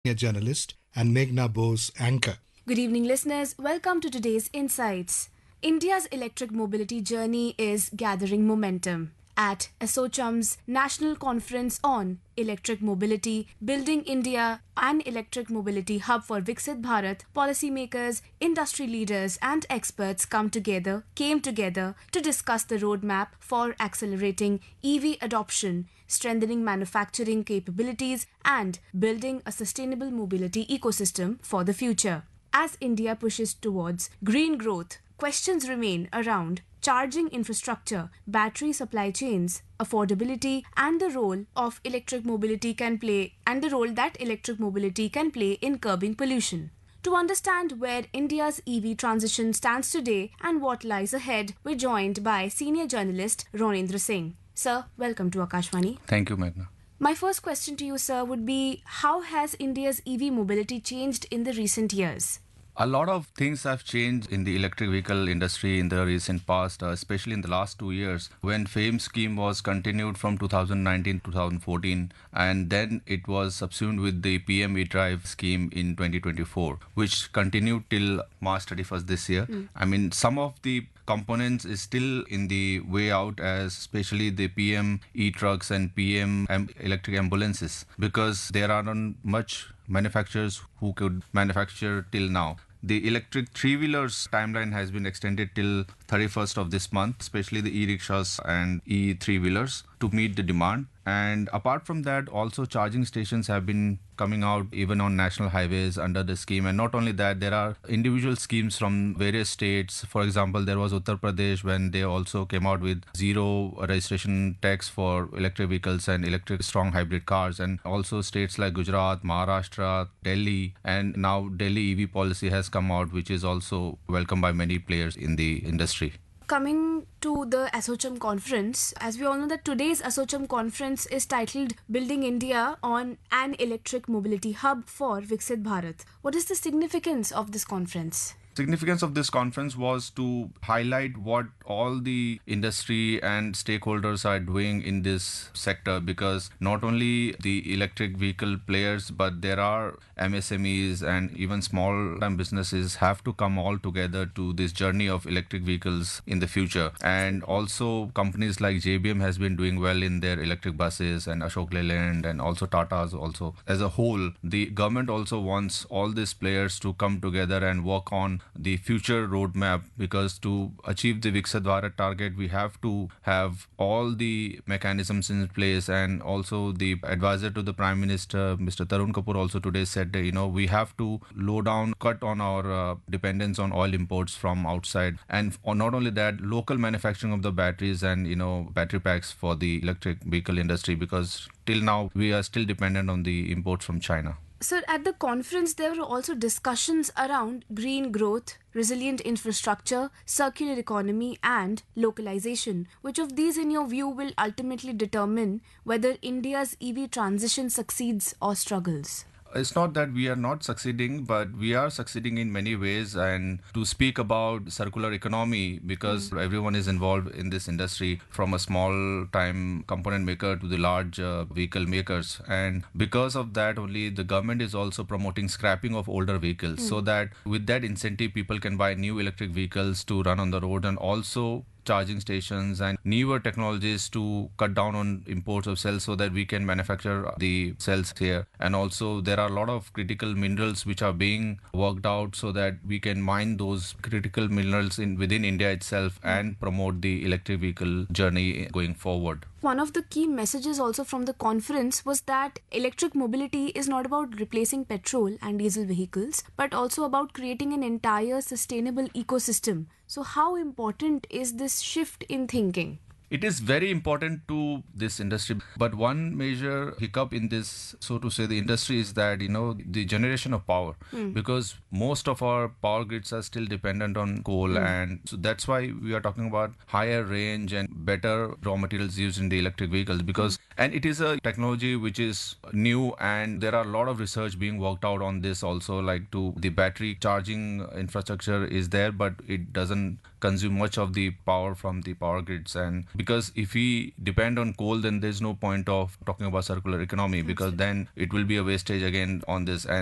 a journalist, and Meghna Bose, anchor. Good evening, listeners. Welcome to today's Insights. India's electric mobility journey is gathering momentum. At ASSOCHAM's National Conference on Electric Mobility, Building India, an electric mobility hub for Viksit Bharat, policymakers, industry leaders, and experts came together to discuss the roadmap for accelerating EV adoption, strengthening manufacturing capabilities, and building a sustainable mobility ecosystem for the future. As India pushes towards green growth, questions remain around charging infrastructure, battery supply chains, affordability, and the role that electric mobility can play in curbing pollution. To understand where India's EV transition stands today and what lies ahead, we're joined by senior journalist Ronendra Singh. Sir, welcome to Akashvani. Thank you, Meghna. My first question to you, sir, would be how has India's EV mobility changed in the recent years? A lot of things have changed in the electric vehicle industry in the recent past, especially in the last 2 years, when FAME scheme was continued from 2019 to 2014, and then it was subsumed with the PM E-Drive scheme in 2024, which continued till March 31st this year. I mean, some of the components is still in the way out, as especially the PM e-trucks and PM electric ambulances, because there are not much manufacturers who could manufacture till now. The electric three-wheelers timeline has been extended till 31st of this month, especially the e-rickshaws and e-three-wheelers, to meet the demand. And apart from that, also charging stations have been coming out even on national highways under the scheme. And not only that, there are individual schemes from various states. For example, there was Uttar Pradesh when they also came out with zero registration tax for electric vehicles and electric strong hybrid cars. And also states like Gujarat, Maharashtra, Delhi, and now Delhi EV policy has come out, which is also welcomed by many players in the industry. Coming to the ASSOCHAM conference, as we all know that today's ASSOCHAM conference is titled Building India on an Electric Mobility Hub for Viksit Bharat. What is the significance of this conference? Significance of this conference was to highlight what all the industry and stakeholders are doing in this sector, because not only the electric vehicle players, but there are MSMEs and even small time businesses have to come all together to this journey of electric vehicles in the future. And also companies like JBM has been doing well in their electric buses, and Ashok Leyland, and also Tata's also. As a whole, the government also wants all these players to come together and work on the future roadmap, because to achieve the Viksit Bharat target, we have to have all the mechanisms in place. And also the advisor to the Prime Minister, Mr. Tarun Kapoor, also today said that, we have to cut on our dependence on oil imports from outside. And not only that, local manufacturing of the batteries and, battery packs for the electric vehicle industry, because till now we are still dependent on the imports from China. Sir, at the conference, there were also discussions around green growth, resilient infrastructure, circular economy, and localization. Which of these, in your view, will ultimately determine whether India's EV transition succeeds or struggles? It's not that we are not succeeding, but we are succeeding in many ways. And to speak about circular economy, because everyone is involved in this industry, from a small time component maker to the large vehicle makers. And because of that only, the government is also promoting scrapping of older vehicles, so that with that incentive, people can buy new electric vehicles to run on the road, and also charging stations and newer technologies to cut down on imports of cells, so that we can manufacture the cells here. And also there are a lot of critical minerals which are being worked out, so that we can mine those critical minerals within India itself and promote the electric vehicle journey going forward. One of the key messages also from the conference was that electric mobility is not about replacing petrol and diesel vehicles, but also about creating an entire sustainable ecosystem. So how important is this shift in thinking? It is very important to this industry. But one major hiccup in this, so to say, the industry is that, the generation of power, because most of our power grids are still dependent on coal. And so that's why we are talking about higher range and better raw materials used in the electric vehicles, because, and it is a technology which is new, and there are a lot of research being worked out on this also, like the battery charging infrastructure is there, but it doesn't consume much of the power from the power grids. And because if we depend on coal, then there's no point of talking about circular economy, because then it will be a wastage again on this. And